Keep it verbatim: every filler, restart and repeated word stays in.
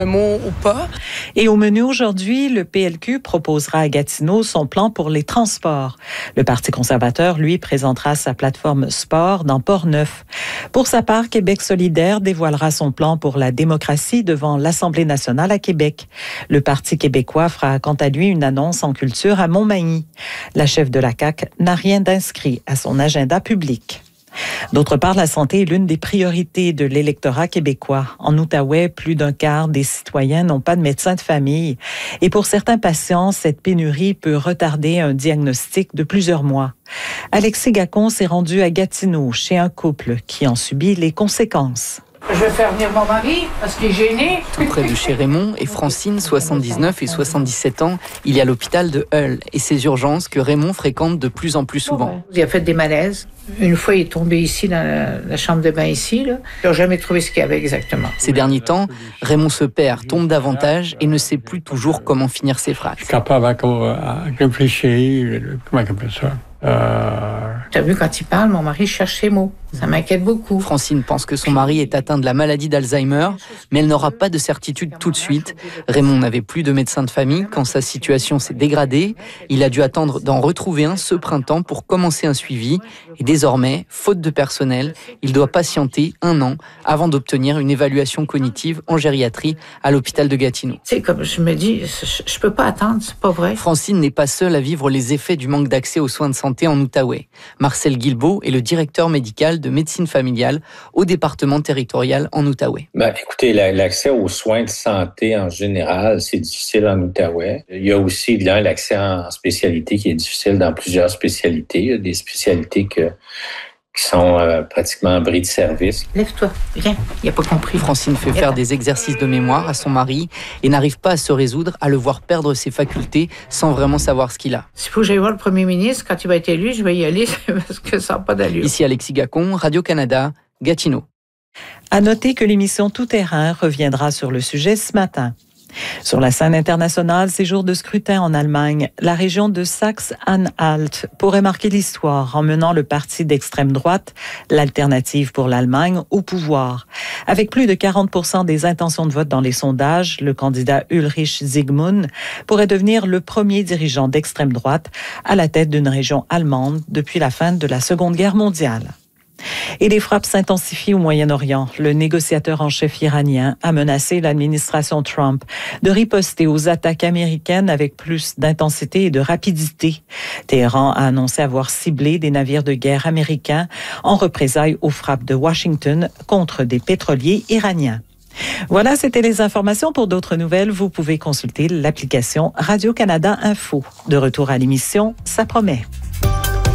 Un mot ou pas. Et au menu aujourd'hui, le P L Q proposera à Gatineau son plan pour les transports. Le Parti conservateur, lui, présentera sa plateforme sport dans Port-Neuf. Pour sa part, Québec solidaire dévoilera son plan pour la démocratie devant l'Assemblée nationale à Québec. Le Parti québécois fera quant à lui une annonce en culture à Montmagny. La chef de la C A Q n'a rien d'inscrit à son agenda public. D'autre part, la santé est l'une des priorités de l'électorat québécois. En Outaouais, plus d'un quart des citoyens n'ont pas de médecin de famille. Et pour certains patients, cette pénurie peut retarder un diagnostic de plusieurs mois. Alexis Gacon s'est rendu à Gatineau chez un couple qui en subit les conséquences. Je vais faire venir mon mari parce qu'il est gêné. Tout près de chez Raymond et Francine, soixante-dix-neuf et soixante-dix-sept ans, il y a l'hôpital de Hull et ses urgences que Raymond fréquente de plus en plus souvent. Il a fait des malaises. Une fois, il est tombé ici dans la, la chambre de bain ici. Là. Je n'ai jamais trouvé ce qu'il y avait exactement. Ces derniers temps, Raymond se perd, tombe davantage et ne sait plus toujours comment finir ses phrases. Je suis capable à réfléchir, comment on appelle ça? Euh... Tu as vu, quand il parle, mon mari cherche ses mots. Ça m'inquiète beaucoup. Francine pense que son mari est atteint de la maladie d'Alzheimer, mais elle n'aura pas de certitude tout de suite. Raymond n'avait plus de médecin de famille quand sa situation s'est dégradée. Il a dû attendre d'en retrouver un ce printemps pour commencer un suivi. Et désormais, faute de personnel, il doit patienter un an avant d'obtenir une évaluation cognitive en gériatrie à l'hôpital de Gatineau. Tu sais, comme je me dis, je, je peux pas attendre, c'est pas vrai. Francine n'est pas seule à vivre les effets du manque d'accès aux soins de santé en Outaouais. Marcel Guilbeault est le directeur médical de médecine familiale au département territorial en Outaouais. Ben, écoutez, l'accès aux soins de santé en général, c'est difficile en Outaouais. Il y a aussi évidemment l'accès en spécialité qui est difficile dans plusieurs spécialités. Il y a des spécialités que, qui sont euh, pratiquement en bris de service. Lève-toi, viens, il n'a pas compris. Francine fait faire des exercices de mémoire à son mari et n'arrive pas à se résoudre à le voir perdre ses facultés sans vraiment savoir ce qu'il a. S'il faut que j'aille voir le premier ministre, quand il va être élu, je vais y aller parce que ça n'a pas d'allure. Ici Alexis Gacon, Radio-Canada, Gatineau. À noter que l'émission Tout Terrain reviendra sur le sujet ce matin. Sur la scène internationale, ces jours de scrutin en Allemagne, la région de Saxe-Anhalt pourrait marquer l'histoire en menant le parti d'extrême droite, l'Alternative pour l'Allemagne, au pouvoir. Avec plus de quarante pour cent des intentions de vote dans les sondages, le candidat Ulrich Zygmunt pourrait devenir le premier dirigeant d'extrême droite à la tête d'une région allemande depuis la fin de la Seconde Guerre mondiale. Et les frappes s'intensifient au Moyen-Orient. Le négociateur en chef iranien a menacé l'administration Trump de riposter aux attaques américaines avec plus d'intensité et de rapidité. Téhéran a annoncé avoir ciblé des navires de guerre américains en représailles aux frappes de Washington contre des pétroliers iraniens. Voilà, c'était les informations. Pour d'autres nouvelles, vous pouvez consulter l'application Radio-Canada Info. De retour à l'émission, ça promet.